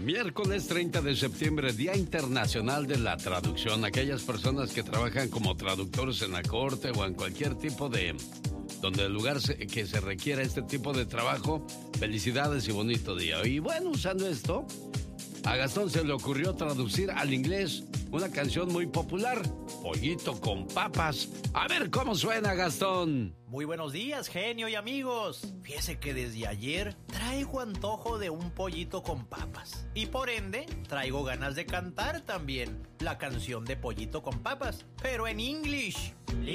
Miércoles 30 de septiembre, Día Internacional de la Traducción. Aquellas personas que trabajan como traductores en la corte o en cualquier tipo de... donde el lugar que se requiera este tipo de trabajo, felicidades y bonito día. Y bueno, usando esto, a Gastón se le ocurrió traducir al inglés una canción muy popular, Pollito con Papas. A ver cómo suena, Gastón. Muy buenos días, genio y amigos. Fíjese que desde ayer traigo antojo de un pollito con papas. Y por ende, traigo ganas de cantar también la canción de Pollito con Papas, pero en English.